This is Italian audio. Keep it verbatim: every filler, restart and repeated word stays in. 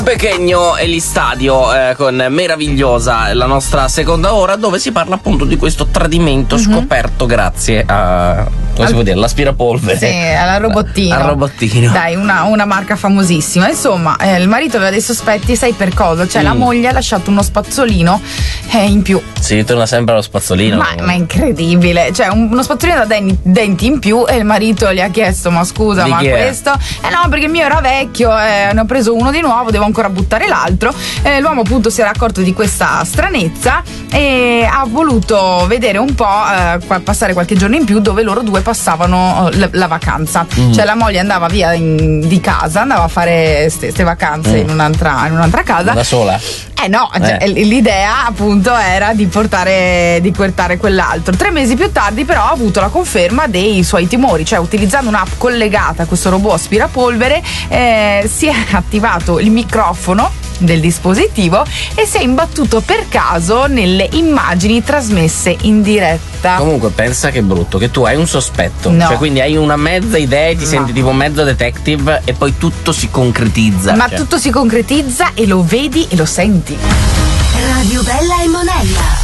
Pechegno e gli stadio eh, con Meravigliosa, la nostra seconda ora, dove si parla appunto di questo tradimento mm-hmm. scoperto grazie a, come Al... si può dire, l'aspirapolvere. Sì, alla robottino. Al robottino. Dai, una, una marca famosissima. Insomma, eh, il marito aveva dei sospetti, sai per cosa? Cioè mm. la moglie ha lasciato uno spazzolino eh, in più. Si ritorna sempre allo spazzolino. Ma, ma è incredibile, cioè un, uno spazzolino da denti, denti in più, e il marito gli ha chiesto: ma scusa, di ma questo? Eh no, perché il mio era vecchio, eh, ne ho preso uno di nuovo, devo ancora buttare l'altro. Eh, l'uomo appunto si era accorto di questa stranezza e ha voluto vedere un po', eh, passare qualche giorno in più dove loro due passavano la, la vacanza. Mm. Cioè la moglie andava via in, di casa, andava a fare queste vacanze mm. in, un'altra, in un'altra casa. Da sola? Eh no, cioè, eh. l'idea appunto era di portare, di portare quell'altro. Tre mesi più tardi però ha avuto la conferma dei suoi timori, cioè utilizzando un'app collegata a questo robot aspirapolvere eh, si è attivato il microfono del dispositivo e si è imbattuto per caso nelle immagini trasmesse in diretta. Comunque pensa che brutto, che tu hai un sospetto, no. cioè quindi hai una mezza idea e ti no. senti tipo mezzo detective e poi tutto si concretizza. Ma cioè. tutto si concretizza e lo vedi e lo senti. Radio Bella e Monella.